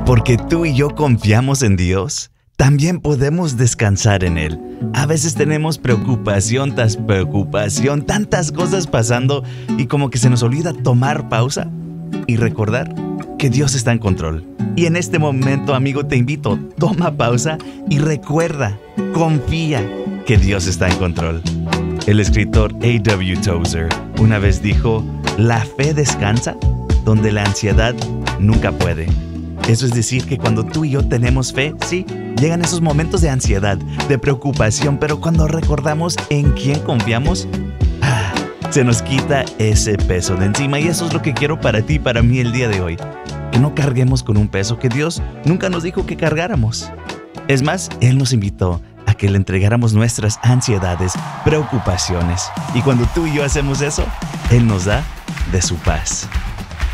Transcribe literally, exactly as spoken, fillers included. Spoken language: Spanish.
Porque tú y yo confiamos en Dios, también podemos descansar en Él. A veces tenemos preocupación tras preocupación, tantas cosas pasando y como que se nos olvida tomar pausa y recordar que Dios está en control. Y en este momento, amigo, te invito, toma pausa y recuerda, confía que Dios está en control. El escritor A W Tozer una vez dijo, la fe descansa donde la ansiedad nunca puede. Eso es decir que cuando tú y yo tenemos fe, sí, llegan esos momentos de ansiedad, de preocupación, pero cuando recordamos en quién confiamos, ah, se nos quita ese peso de encima. Y eso es lo que quiero para ti y para mí el día de hoy. Que no carguemos con un peso que Dios nunca nos dijo que cargáramos. Es más, Él nos invitó a que le entregáramos nuestras ansiedades, preocupaciones. Y cuando tú y yo hacemos eso, Él nos da de su paz.